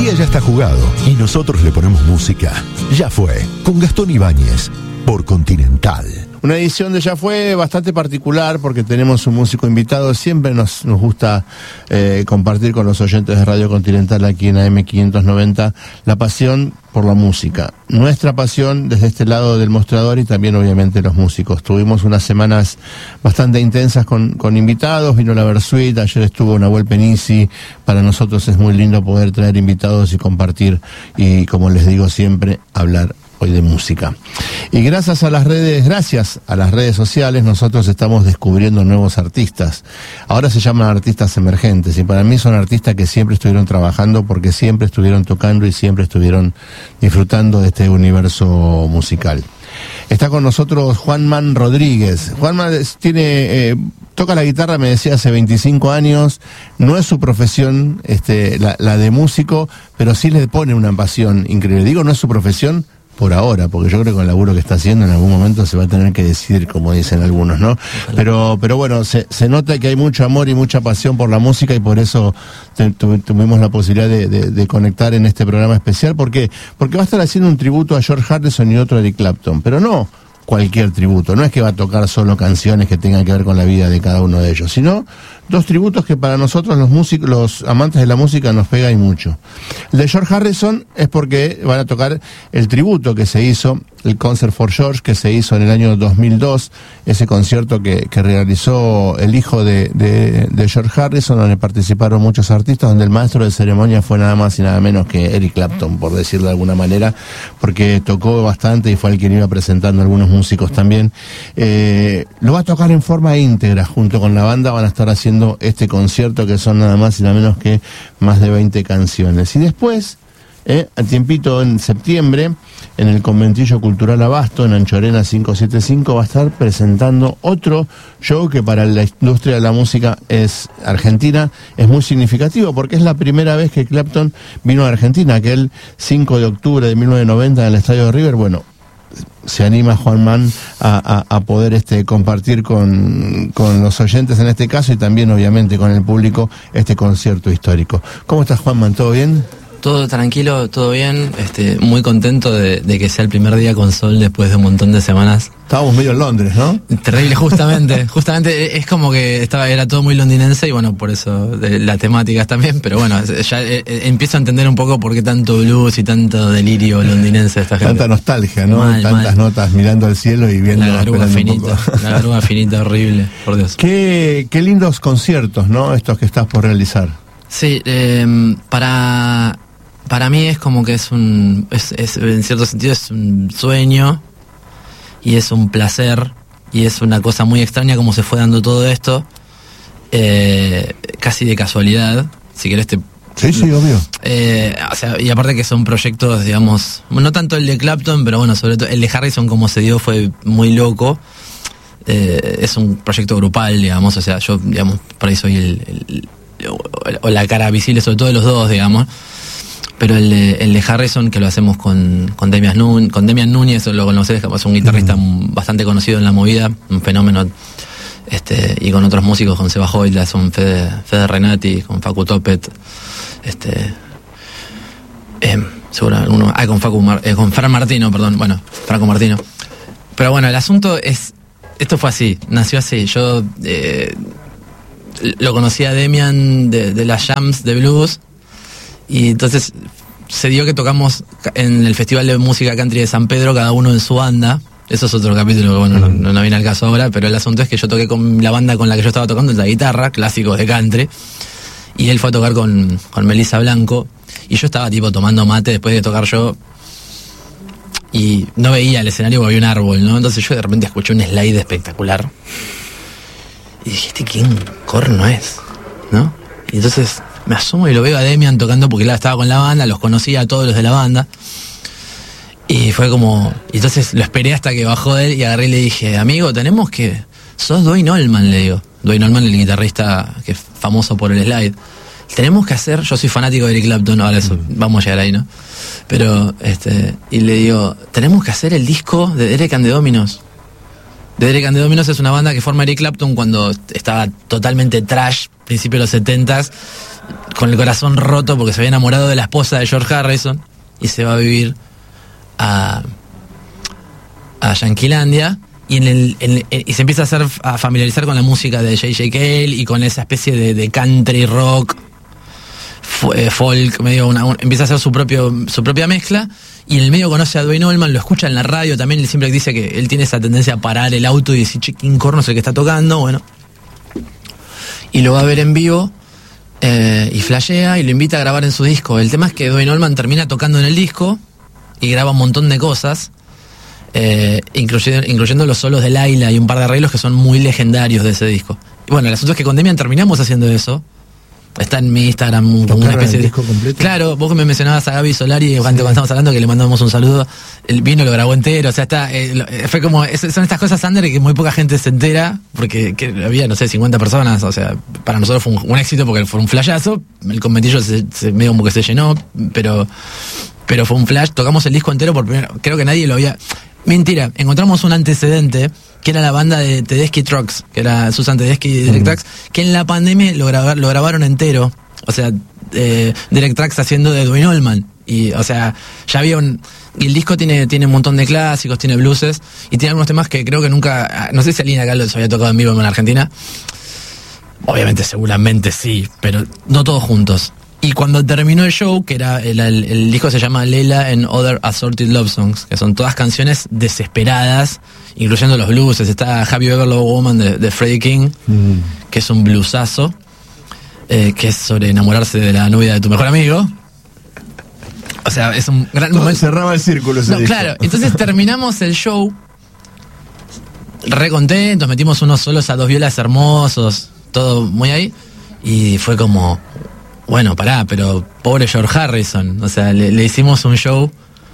día ya está jugado y nosotros le ponemos música. Ya fue, con Gastón Ibáñez, por Continental. Una edición de Ya Fue bastante particular porque tenemos un músico invitado. Siempre nos gusta compartir con los oyentes de Radio Continental aquí en AM590 la pasión por la música. Nuestra pasión desde este lado del mostrador y también obviamente los músicos. Tuvimos unas semanas bastante intensas con invitados. Vino la Versuit, ayer estuvo Nahuel Penisi. Para nosotros es muy lindo poder traer invitados y compartir y, como les digo siempre, hablar hoy de música. Y gracias a las redes sociales, nosotros estamos descubriendo nuevos artistas. Ahora se llaman artistas emergentes, y para mí son artistas que siempre estuvieron trabajando, porque siempre estuvieron tocando y siempre estuvieron disfrutando de este universo musical. Está con nosotros Juanman Rodríguez. Juanman toca la guitarra, me decía, hace 25 años. No es su profesión, la de músico, pero sí le pone una pasión increíble. Digo, no es su profesión por ahora, porque yo creo que con el laburo que está haciendo en algún momento se va a tener que decidir, como dicen algunos, ¿no? Pero bueno, se nota que hay mucho amor y mucha pasión por la música, y por eso tuvimos la posibilidad de conectar en este programa especial, porque va a estar haciendo un tributo a George Harrison y otro a Eric Clapton, pero no cualquier tributo. No es que va a tocar solo canciones que tengan que ver con la vida de cada uno de ellos, sino dos tributos que para nosotros los amantes de la música nos pega y mucho. El de George Harrison es porque van a tocar el tributo que se hizo, el Concert for George, que se hizo en el año 2002, ese concierto que realizó el hijo de George Harrison, donde participaron muchos artistas, donde el maestro de ceremonia fue nada más y nada menos que Eric Clapton, por decirlo de alguna manera, porque tocó bastante y fue el quien iba presentando algunos músicos también. Lo va a tocar en forma íntegra, junto con la banda van a estar haciendo este concierto, que son nada más y nada menos que más de 20 canciones. Y después, al tiempito, en septiembre, en el Conventillo Cultural Abasto, en Anchorena 575, va a estar presentando otro show que para la industria de la música argentina es muy significativo, porque es la primera vez que Clapton vino a Argentina, aquel 5 de octubre de 1990 en el Estadio de River. Bueno, se anima Juanman a poder compartir con los oyentes en este caso, y también obviamente con el público, este concierto histórico. ¿Cómo estás, Juanman? ¿Todo bien? Todo tranquilo, todo bien, muy contento de que sea el primer día con sol después de un montón de semanas. Estábamos medio en Londres, ¿no? Terrible, justamente es como que era todo muy londinense, y bueno, por eso las temáticas también, pero bueno, ya empiezo a entender un poco por qué tanto blues y tanto delirio londinense esta gente. Tanta nostalgia, ¿no? Tantas notas mirando al cielo y viendo la garúa finita, la garúa finita horrible, por Dios. Qué lindos conciertos, ¿no? Estos que estás por realizar. Sí, para mí es como que es en cierto sentido es un sueño y es un placer y es una cosa muy extraña como se fue dando todo esto, casi de casualidad, si querés Sí, obvio. Y aparte que son proyectos, digamos, no tanto el de Clapton, pero bueno, sobre todo el de Harrison, como se dio, fue muy loco. Es un proyecto grupal, digamos, o sea, yo, digamos, por ahí soy o la cara visible, sobre todo de los dos, digamos. Pero el de Harrison, que lo hacemos con Demian Núñez, lo conocés, es un guitarrista bastante conocido en la movida, un fenómeno, y con otros músicos, con Seba Hoyla, son Fede Renati, con Facu Topet, seguro alguno, con Fran Martino, perdón, bueno, Franco Martino. Pero bueno, el asunto esto fue así, nació así. Yo lo conocí a Demian de las jams de blues, y entonces se dio que tocamos en el Festival de Música Country de San Pedro, cada uno en su banda. Eso es otro capítulo que bueno, no viene al caso ahora, pero el asunto es que yo toqué con la banda con la que yo estaba tocando, la guitarra, clásicos de country, y él fue a tocar con Melissa Blanco, y yo estaba tomando mate después de tocar yo, y no veía el escenario porque había un árbol, ¿no? Entonces yo de repente escuché un slide espectacular, y dije, ¿quién corno es? ¿No? Y entonces me asomo y lo veo a Demian tocando, porque estaba con la banda, los conocía a todos los de la banda. Y fue como... Y entonces lo esperé hasta que bajó de él y agarré y le dije, amigo, sos Duane Allman, le digo. Duane Allman, el guitarrista que es famoso por el slide. Tenemos que hacer... Yo soy fanático de Eric Clapton, ahora eso, vamos a llegar ahí, ¿no? Pero, y le digo, tenemos que hacer el disco de Derek and the Dominos. Derek and the Dominos es una banda que forma Eric Clapton cuando estaba totalmente trash, principio de los 70s, con el corazón roto porque se había enamorado de la esposa de George Harrison y se va a vivir a Yanquilandia y y se empieza a familiarizar con la música de J.J. Cale y con esa especie de country rock folk, medio empieza a hacer su propia mezcla, y en el medio conoce a Duane Allman, lo escucha en la radio también, él siempre dice que él tiene esa tendencia a parar el auto y decir, che, ¿quién corno es el que está tocando? Bueno, y lo va a ver en vivo y flashea y lo invita a grabar en su disco. El tema es que Duane Allman termina tocando en el disco y graba un montón de cosas, incluyendo los solos de Laila y un par de arreglos que son muy legendarios de ese disco. Y bueno, el asunto es que con Demian terminamos haciendo eso. Está en mi Instagram como una especie de disco completo. Claro, vos que me mencionabas a Gaby Solari cuando estábamos hablando, que le mandamos un saludo, el vino lo grabó entero, o sea, fue como, son estas cosas under que muy poca gente se entera, porque había, no sé, 50 personas, o sea, para nosotros fue un éxito porque fue un flashazo, el conventillo se medio como que se llenó, pero fue un flash, tocamos el disco entero por primera, creo que nadie lo había. Mentira, encontramos un antecedente que era la banda de Tedeschi Trucks, que era Susan Tedeschi y Derek Trucks, que en la pandemia lo grabaron entero. O sea, Derek Trucks haciendo de Duane Allman. Y, o sea, ya había y el disco tiene un montón de clásicos, tiene blueses, y tiene algunos temas que creo que nunca, no sé si Alina acá los había tocado en vivo en Argentina. Obviamente, seguramente sí, pero no todos juntos. Y cuando terminó el show, que era el disco se llama Lela and Other Assorted Love Songs, que son todas canciones desesperadas, incluyendo los blueses. Está Have You Ever Loved a Woman de Freddie King, que es un bluesazo, que es sobre enamorarse de la novia de tu mejor amigo. O sea, es un gran momento. Cerraba el círculo ese disco. Claro, entonces terminamos el show re contentos, metimos unos solos a dos violas hermosos, todo muy ahí, y fue como... Bueno, pará, pero pobre George Harrison. O sea, le hicimos un show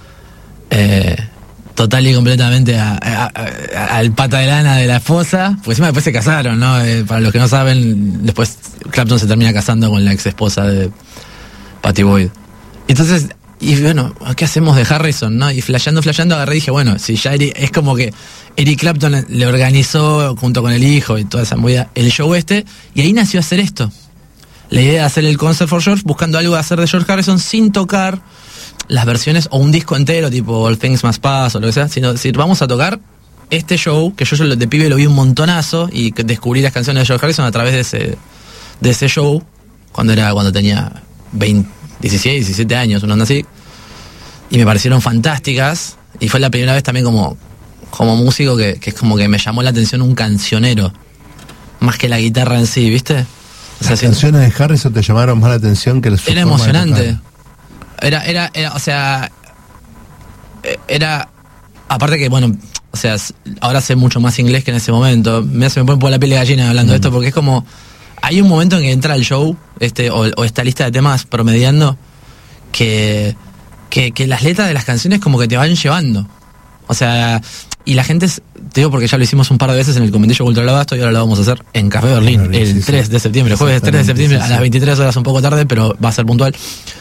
total y completamente al pata de lana de la esposa. Porque encima después se casaron, ¿no? Para los que no saben, después Clapton se termina casando con la ex esposa de Patty Boyd. Entonces, y bueno, ¿qué hacemos de Harrison, no? Y flasheando, agarré y dije, bueno, si ya es como que Eric Clapton le organizó junto con el hijo y toda esa movida el show y ahí nació hacer esto. La idea de hacer el Concert for George, buscando algo de hacer de George Harrison sin tocar las versiones o un disco entero, tipo All Things Must Pass o lo que sea, sino decir, vamos a tocar este show, que yo de pibe lo vi un montonazo y descubrí las canciones de George Harrison a través de ese show, cuando tenía 16, 17 años, una onda así, y me parecieron fantásticas, y fue la primera vez también como músico que es como que me llamó la atención un cancionero, más que la guitarra en sí, ¿viste? Las canciones de Harrison te llamaron más la atención que era emocionante. Era, o sea, era, aparte que, bueno, o sea, ahora sé mucho más inglés que en ese momento. Se me pone por la piel de gallina hablando de esto, porque es como, hay un momento en que entra el show, o esta lista de temas promediando, que las letras de las canciones como que te van llevando. O sea, y la gente, te digo porque ya lo hicimos un par de veces en el Conventillo Cultural Abasto y ahora lo vamos a hacer en Café Berlín, el 3 de septiembre, jueves 3 de septiembre, a las 23 horas, un poco tarde, pero va a ser puntual.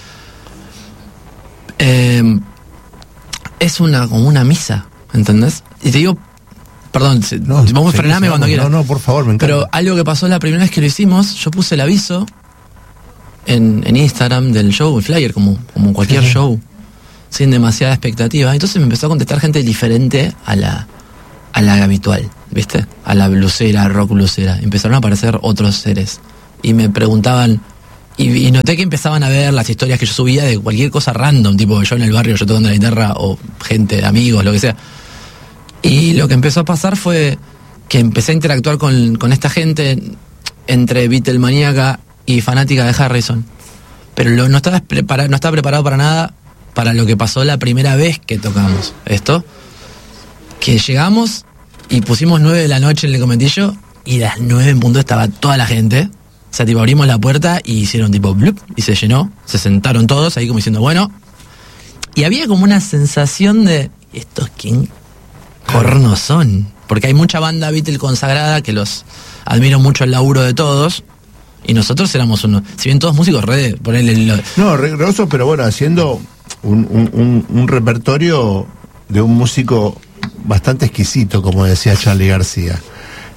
Es como una misa, ¿entendés? Y te digo, perdón, vamos a frenarme cuando quieras. No, por favor, me encanta. Pero algo que pasó la primera vez que lo hicimos, yo puse el aviso en Instagram del show, el flyer, como cualquier show, sin demasiada expectativa. Entonces me empezó a contestar gente diferente a la habitual, ¿viste? A la blusera, rock blusera. Empezaron a aparecer otros seres. Y me preguntaban, y noté que empezaban a ver las historias que yo subía de cualquier cosa random, tipo yo en el barrio, yo tocando la guitarra, o gente, amigos, lo que sea. Y lo que empezó a pasar fue que empecé a interactuar con esta gente entre Beatlemaníaca y fanática de Harrison. Pero no estaba preparado para nada para lo que pasó la primera vez que tocamos esto, que llegamos y pusimos 9 de la noche en el Conventillo y a las 9 en punto estaba toda la gente. O sea, tipo, abrimos la puerta y hicieron tipo blup y se llenó, se sentaron todos ahí como diciendo, bueno, y había como una sensación de, ¿estos quién cornos son? Porque hay mucha banda Beatle consagrada que los admiro mucho el laburo de todos. Y nosotros éramos unos, si bien todos músicos, grosos, pero bueno, haciendo un repertorio de un músico bastante exquisito, como decía Charly García.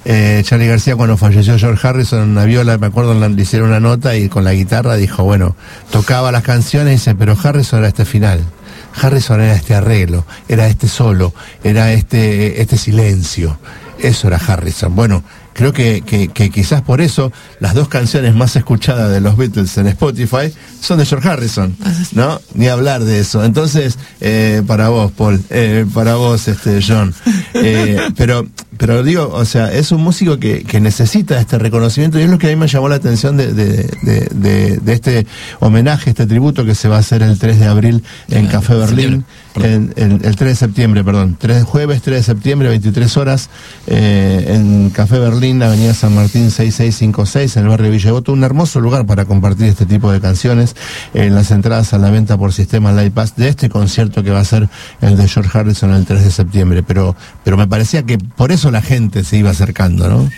Charly García, cuando falleció George Harrison, en una viola, me acuerdo, le hicieron una nota y con la guitarra dijo, bueno, tocaba las canciones y dice, pero Harrison era este final. Harrison era este arreglo, era este solo, era este silencio. Eso era Harrison. Bueno, creo que quizás por eso las 2 canciones más escuchadas de los Beatles en Spotify son de George Harrison, ¿no? Ni hablar de eso. Entonces, para vos, Paul, para vos, John. Pero digo, o sea, es un músico que necesita este reconocimiento y es lo que a mí me llamó la atención de este homenaje, este tributo que se va a hacer el 3 de abril en Café Berlín. El 3 de septiembre, perdón. Jueves 3 de septiembre, 23 horas, en Café Berlín, Avenida San Martín 6656, en el barrio Villa Devoto. Un hermoso lugar para compartir este tipo de canciones. Las entradas a la venta por sistema Live Pass de este concierto que va a ser el de George Harrison el 3 de septiembre. Pero me parecía que por eso la gente se iba acercando, ¿no?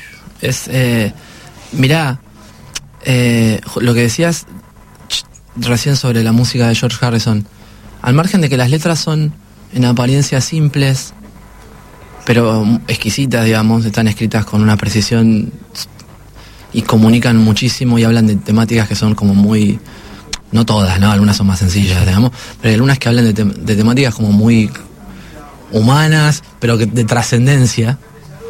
Mirá, lo que decías recién sobre la música de George Harrison, al margen de que las letras son en apariencia simples, pero exquisitas, digamos, están escritas con una precisión y comunican muchísimo y hablan de temáticas que son como muy, no todas, ¿no? Algunas son más sencillas, digamos, pero hay algunas que hablan de temáticas como muy humanas, pero de trascendencia.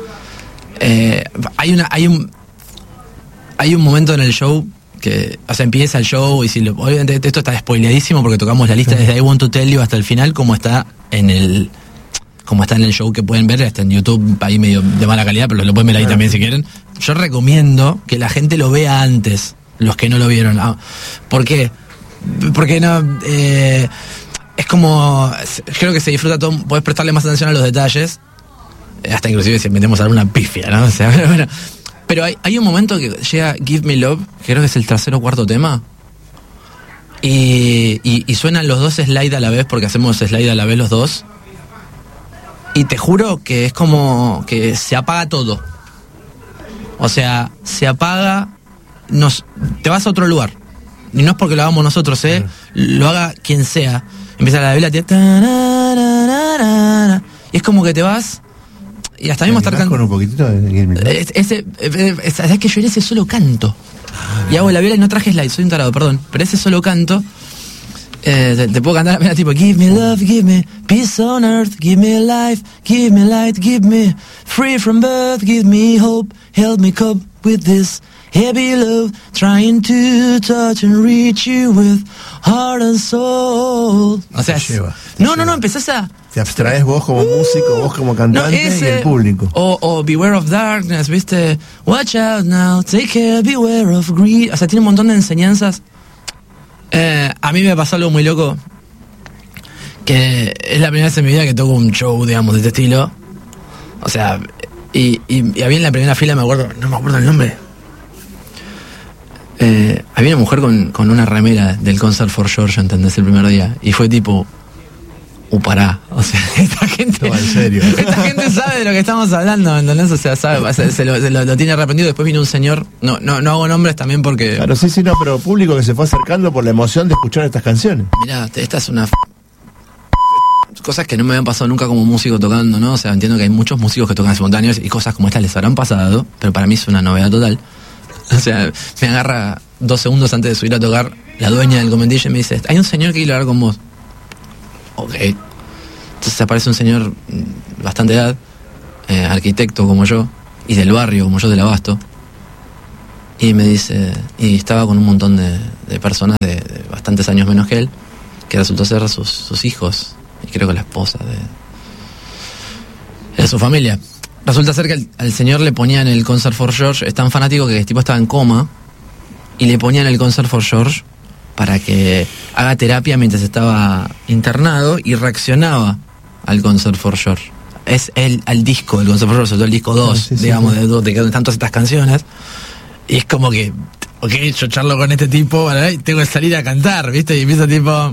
Hay un momento en el show que, o sea, empieza el show y obviamente esto está spoileadísimo porque tocamos la lista desde I Want to Tell You hasta el final, como está en el show que pueden ver, está en YouTube ahí medio de mala calidad, pero lo pueden ver ahí también si quieren. Yo recomiendo que la gente lo vea antes, los que no lo vieron. ¿Por qué? Porque no, es como, creo que se disfruta todo, podés prestarle más atención a los detalles, hasta inclusive si metemos alguna pifia, ¿no? O sea, bueno, pero hay un momento que llega Give Me Love, que creo que es el 3º o 4º tema, y suenan los 2 slide a la vez, porque hacemos slide a la vez los 2, y te juro que es como que se apaga todo. O sea, se apaga, te vas a otro lugar. Y no es porque lo hagamos nosotros, lo haga quien sea. Empieza la vela, y es como que te vas y hasta mismo estar cantando con un poquitito de sabes que yo en ese solo canto y hago la viola y no traje slide, soy un tarado, perdón, pero ese solo canto te puedo cantar apenas tipo give me love, give me peace on earth, give me life, give me light, give me free from birth, give me hope, help me cope with this heavy love, trying to touch and reach you with heart and soul. O sea, no, empezás a... Te abstraes vos como músico, vos como cantante y el público. O Beware of Darkness, ¿viste? Watch out now, take care, beware of greed. O sea, tiene un montón de enseñanzas. A mí me pasó algo muy loco, que es la primera vez en mi vida que toco un show, digamos, de este estilo. O sea, y había en la primera fila, no me acuerdo el nombre. Había una mujer con una remera del Concert for George, ¿entendés? El primer día. Y fue tipo, pará. O sea, esta gente... No, en serio. Esta gente sabe de lo que estamos hablando, ¿entendés? O sea, sabe, se lo tiene arrepentido. Después vino un señor, no hago nombres también porque... Claro, sí, no, pero público que se fue acercando por la emoción de escuchar estas canciones. Mirá, esta es una... cosas que no me habían pasado nunca como músico tocando, ¿no? O sea, entiendo que hay muchos músicos que tocan simultáneos y cosas como estas les habrán pasado, pero para mí es una novedad total. O sea, me agarra 2 segundos antes de subir a tocar la dueña del comentillo y me dice, hay un señor que quiere hablar con vos. Ok. Entonces aparece un señor bastante edad, arquitecto como yo, y del barrio como yo, del Abasto, y me dice, y estaba con un montón de personas de bastantes años menos que él, que resultó ser sus hijos, y creo que la esposa de su familia. Resulta ser que al señor le ponían el Concert for George, es tan fanático que el tipo estaba en coma, y le ponían el Concert for George para que haga terapia mientras estaba internado y reaccionaba al Concert for George. Es al disco, el Concert for George, sobre todo el disco 2, digamos, de donde están todas estas canciones. Y es como que, ok, yo charlo con este tipo, ¿vale? Tengo que salir a cantar, ¿viste? Y empieza tipo...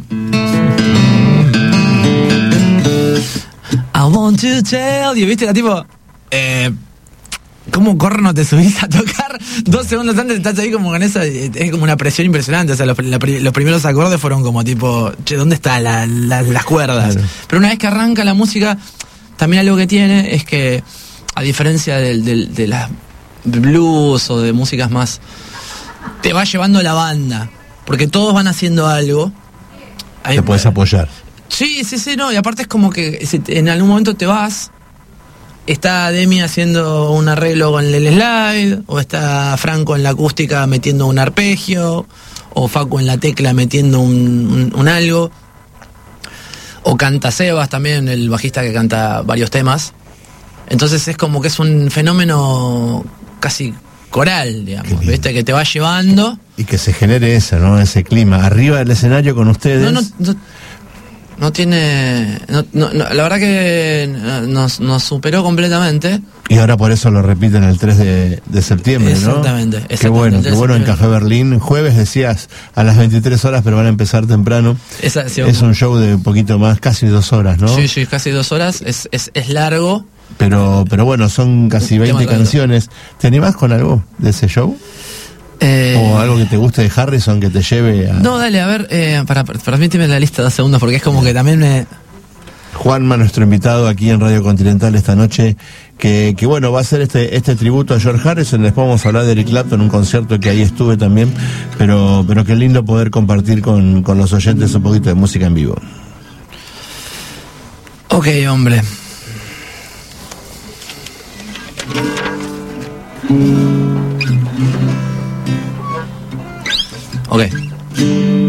I want to tell you, ¿viste? La tipo... ¿Cómo corno te subís a tocar? 2 segundos antes estás ahí como con esa... Es como una presión impresionante. O sea, los primeros acordes fueron como tipo... Che, ¿dónde están las cuerdas? Claro. Pero una vez que arranca la música, también algo que tiene es que a diferencia de las blues o de músicas más, te va llevando la banda, porque todos van haciendo algo. Te puedes apoyar. Sí, no, y aparte es como que en algún momento te vas, está Demi haciendo un arreglo con el slide, o está Franco en la acústica metiendo un arpegio, o Facu en la tecla metiendo un algo, o canta Sebas también, el bajista que canta varios temas. Entonces es como que es un fenómeno casi coral, digamos, ¿viste? Que te va llevando. Y que se genere eso, ¿no? Ese clima. Arriba del escenario con ustedes. No tiene... la verdad que nos superó completamente. Y ahora por eso lo repiten el 3 de septiembre, exactamente, ¿no? Qué bueno en Café Berlín. Jueves decías a las 23 horas, pero van a empezar temprano. Es un show de un poquito más, casi 2 horas, ¿no? Sí, casi 2 horas. Es largo. Pero bueno, son casi 20 canciones. ¿Te animás con algo de ese show? ¿O algo que te guste de Harrison que te lleve a...? No, dale, a ver, permíteme la lista 2 segundos, porque es como que también me... Juanma, nuestro invitado aquí en Radio Continental esta noche, que bueno, va a hacer este tributo a George Harrison. Después vamos a hablar de Eric Clapton, un concierto que ahí estuve también, pero qué lindo poder compartir con los oyentes un poquito de música en vivo. Ok, hombre.